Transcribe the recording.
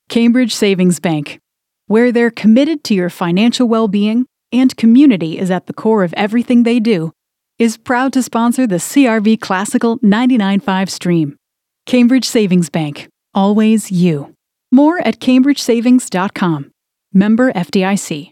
Cambridge Savings Bank, where they're committed to your financial well-being and community is at the core of everything they do, is proud to sponsor the CRV Classical 99.5 stream. Cambridge Savings Bank. Always you. More at cambridgesavings.com. Member FDIC.